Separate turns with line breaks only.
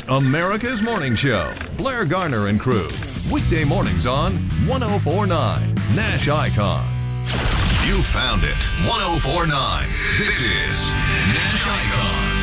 America's Morning Show. Blair Garner and crew. Weekday mornings on 104.9 Nash Icon. You found it. 104.9. This is Nash Icon.